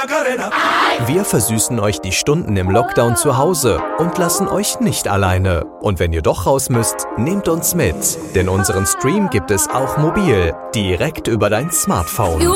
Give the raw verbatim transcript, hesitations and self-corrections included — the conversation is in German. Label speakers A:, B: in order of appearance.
A: Macarena.
B: Wir versüßen euch die Stunden im Lockdown zu Hause und lassen euch nicht alleine. Und wenn ihr doch raus müsst, nehmt uns mit. Denn unseren Stream gibt es auch mobil, direkt über dein Smartphone.